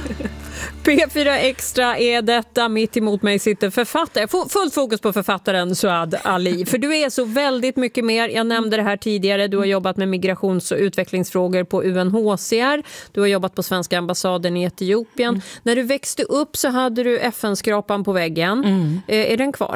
P4 Extra är detta. Mitt emot mig sitter författare. Fullt fokus på författaren Suad Ali. För du är så väldigt mycket mer. Jag nämnde det här tidigare. Du har jobbat med migrations- och utvecklingsfrågor på UNHCR. Du har jobbat på svenska ambassaden i Etiopien. När du växte upp så hade du FN-skrapan på väggen. Är den kvar?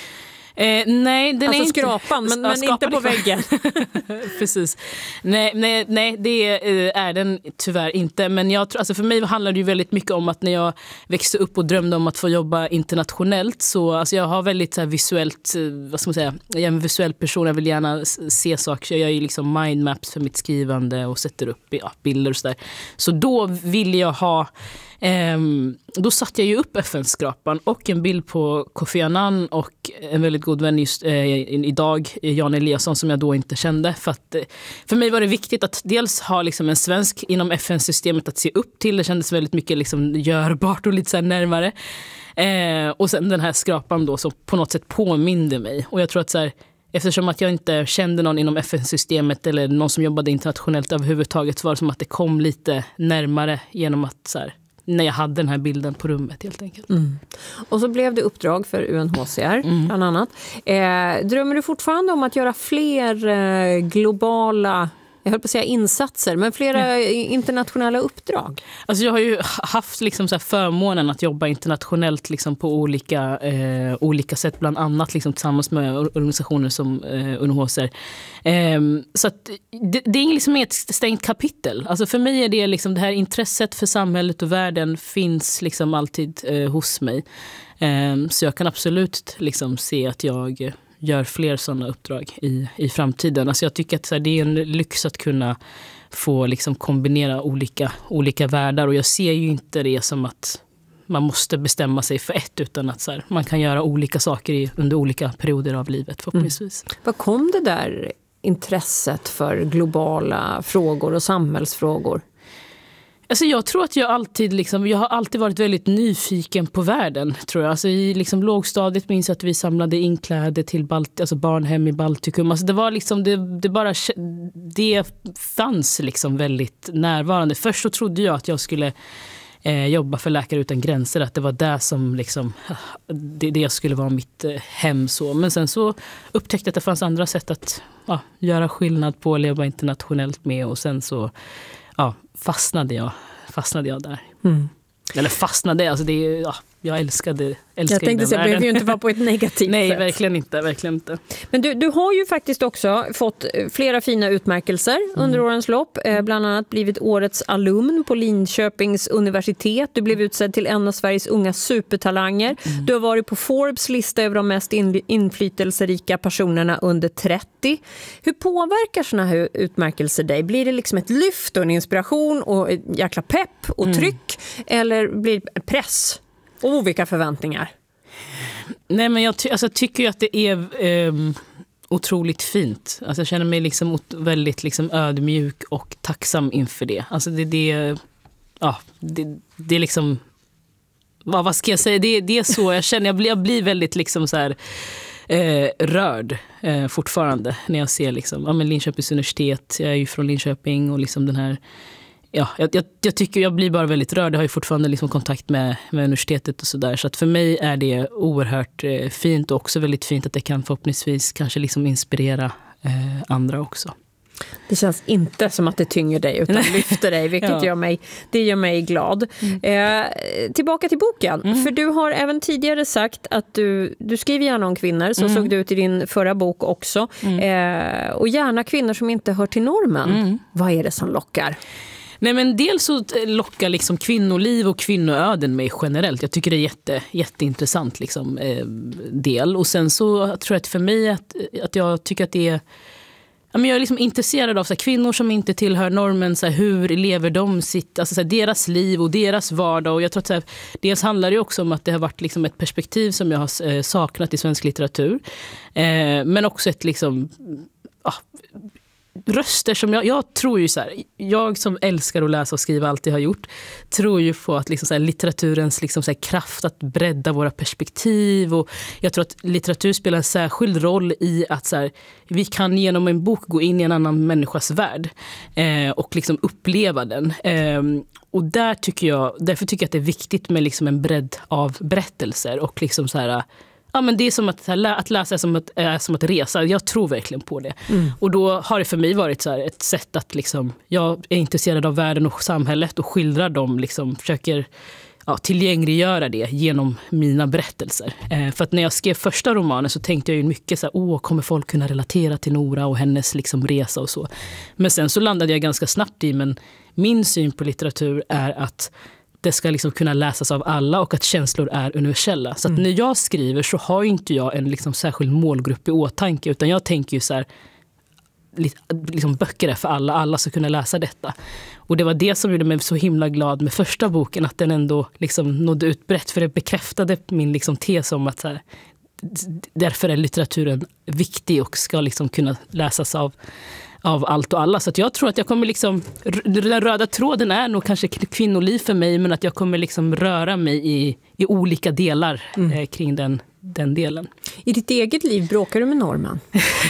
Nej, den alltså är inte skrapan, men inte på väggen. Precis. Nej, det är den tyvärr inte. Men jag tror, alltså för mig handlar det ju väldigt mycket om att när jag växte upp och drömde om att få jobba internationellt, så alltså jag har väldigt så här visuellt, vad ska man säga, jag är en visuell person, jag vill gärna se saker. Jag gör ju liksom mindmaps för mitt skrivande och sätter upp bilder och sådär. Så då vill jag ha då satte jag ju upp FN-skrapan och en bild på Kofi Annan och en väldigt god vän just idag, Jan Eliasson, som jag då inte kände. För mig var det viktigt att dels ha liksom en svensk inom FN-systemet att se upp till. Det kändes väldigt mycket liksom görbart och lite så här närmare. Och sen den här skrapan då som på något sätt påminde mig. Och jag tror att så här, eftersom att jag inte kände någon inom FN-systemet eller någon som jobbade internationellt överhuvudtaget, var det som att det kom lite närmare genom att så här, när jag hade den här bilden på rummet helt enkelt. Och så blev det uppdrag för UNHCR bland annat. Drömmer du fortfarande om att göra fler globala, jag höll på att säga insatser, men flera internationella uppdrag? Alltså jag har ju haft liksom så här förmånen att jobba internationellt liksom på olika sätt, bland annat liksom tillsammans med organisationer som UNHCR. Så att det är liksom ett stängt kapitel. Alltså för mig är det liksom det här intresset för samhället och världen finns liksom alltid hos mig. Så jag kan absolut liksom se att jag gör fler sådana uppdrag i framtiden. Alltså jag tycker att så här, det är en lyx att kunna få liksom kombinera olika världar, och jag ser ju inte det som att man måste bestämma sig för ett, utan att så här, man kan göra olika saker under olika perioder av livet förhoppningsvis. Vad kom det där intresset för globala frågor och samhällsfrågor? Alltså jag tror att jag har alltid varit väldigt nyfiken på världen, tror jag. Alltså i liksom lågstadiet minns jag att vi samlade in kläder till barnhem i Baltikum. Alltså det var liksom, det fanns liksom väldigt närvarande. Först så trodde jag att jag skulle jobba för Läkare utan gränser, att det var där som liksom, det skulle vara mitt hem så. Men sen så upptäckte jag att det fanns andra sätt att göra skillnad på, leva internationellt med, och sen så fastnade jag där. Eller fastnade, alltså jag älskade jag tänkte säga, behöver ju inte vara på ett negativt Nej, sätt. verkligen inte. Men du har ju faktiskt också fått flera fina utmärkelser under årens lopp. Bland annat blivit årets alumn på Linköpings universitet. Du blev utsedd till en av Sveriges unga supertalanger. Du har varit på Forbes lista över de mest inflytelserika personerna under 30. Hur påverkar såna här utmärkelser dig? Blir det liksom ett lyft och en inspiration och ett jäkla pepp och tryck? Eller blir det press? Vilka förväntningar? Nej, men jag tycker ju att det är otroligt fint. Alltså jag känner mig liksom väldigt liksom ödmjuk och tacksam inför det. Alltså det är liksom, vad ska jag säga? Det är så jag känner. Jag blir väldigt liksom så här rörd fortfarande när jag ser liksom, Linköpings universitet. Jag är ju från Linköping och liksom den här. Jag tycker jag blir bara väldigt rörd. Jag har ju fortfarande liksom kontakt med universitetet och sådär. Så att för mig är det oerhört fint, och också väldigt fint att det kan förhoppningsvis kanske liksom inspirera andra också. Det känns inte som att det tynger dig utan lyfter dig, vilket gör mig glad. Tillbaka till boken. För du har även tidigare sagt att du skriver gärna om kvinnor, så såg du ut i din förra bok också. Och gärna kvinnor som inte hör till normen. Vad är det som lockar? Nej, men dels så lockar liksom kvinnoliv och kvinnoöden mig generellt. Jag tycker det är jätteintressant liksom, del. Och sen så tror jag att för mig att jag tycker att det är... Jag är liksom intresserad av så här, kvinnor som inte tillhör normen, så här, hur lever de sitt, alltså, så här, deras liv och deras vardag. Och jag tror att så här, dels handlar det också om att det har varit liksom, ett perspektiv som jag har saknat i svensk litteratur. Men också ett liksom... röster som jag tror ju så här, jag som älskar att läsa och skriva, alltid har gjort, tror ju på att liksom så här, litteraturens liksom så här, kraft att bredda våra perspektiv, och jag tror att litteratur spelar en särskild roll i att så här, vi kan genom en bok gå in i en annan människas värld och liksom uppleva den. Och därför tycker jag att det är viktigt med liksom en bredd av berättelser och liksom så här. Ja, men det är som att läsa är som att resa. Jag tror verkligen på det. Och då har det för mig varit så här ett sätt att liksom, jag är intresserad av världen och samhället och skildrar dem, liksom, försöker tillgängliggöra det genom mina berättelser. För att när jag skrev första romanen så tänkte jag ju mycket så här, kommer folk kunna relatera till Nora och hennes liksom resa och så. Men sen så landade jag ganska snabbt i, men min syn på litteratur är att det ska liksom kunna läsas av alla och att känslor är universella. Så att när jag skriver så har ju inte jag en liksom särskild målgrupp i åtanke, utan jag tänker ju så här, liksom böcker är för alla, alla ska kunna läsa detta. Och det var det som gjorde mig så himla glad med första boken, att den ändå liksom nådde ut brett, för det bekräftade min liksom tes om att så här, därför är litteraturen viktig och ska liksom kunna läsas av allt och alla. Så att jag tror att jag kommer liksom, den röda tråden är nog kanske kvinnoliv för mig, men att jag kommer liksom röra mig i olika delar kring den delen. I ditt eget liv, bråkar du med Norman?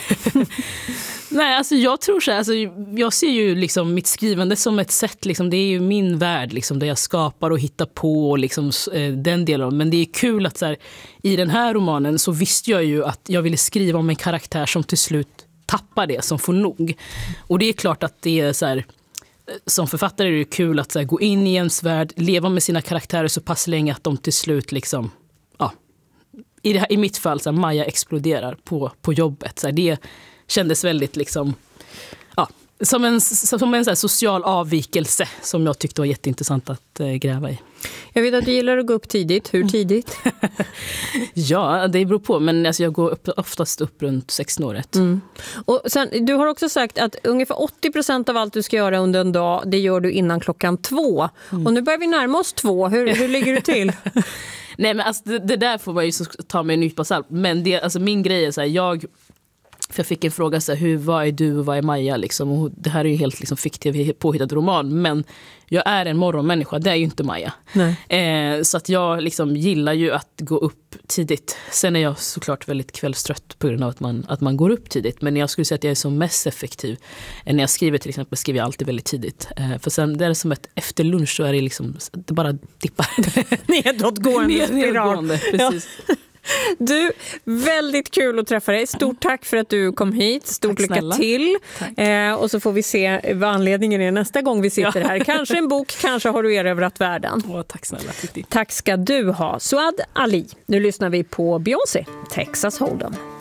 Nej, alltså jag tror så här, alltså jag ser ju liksom mitt skrivande som ett sätt, liksom, det är ju min värld liksom, där jag skapar och hittar på och liksom, den delen. Men det är kul att så här, i den här romanen så visste jag ju att jag ville skriva om en karaktär som till slut tappar det, som får nog. Och det är klart att det är så här, som författare är det kul att så här, gå in i ens värld, leva med sina karaktärer så pass länge att de till slut liksom, i mitt fall så här, Maja exploderar på jobbet. Så här, det kändes väldigt liksom, som en så här social avvikelse som jag tyckte var jätteintressant att gräva i. Jag vet att du gillar att gå upp tidigt. Hur tidigt? Ja, det beror på. Men alltså, jag går oftast upp runt 16-året. Och sen, du har också sagt att ungefär 80% av allt du ska göra under en dag, det gör du innan 2:00. Och nu börjar vi närma oss 2. Hur ligger du till? Nej, men alltså, det där får man ju ta med en nypa salt. Men det, alltså, min grej är så här, jag fick en fråga så här, vad är du och vad är Maja liksom? Och det här är ju helt liksom fiktiv påhittad roman, men jag är en morgonmänniska, det är ju inte Maja. Så att jag liksom gillar ju att gå upp tidigt. Sen är jag såklart väldigt kvällstrött på grund av att man går upp tidigt, men jag skulle säga att jag är som mest effektiv när jag skriver. Till exempel skriver jag alltid väldigt tidigt, för sen det är som ett efter lunch så är det liksom, det bara dippar nedåtgående spiral. Precis. Du, väldigt kul att träffa dig. Stort tack för att du kom hit. Stort lycka till. Och så får vi se vad anledningen är nästa gång vi sitter här. Kanske en bok, kanske har du erövrat världen. Tack snälla. Tack ska du ha. Suad Ali. Nu lyssnar vi på Beyoncé, Texas Hold'em.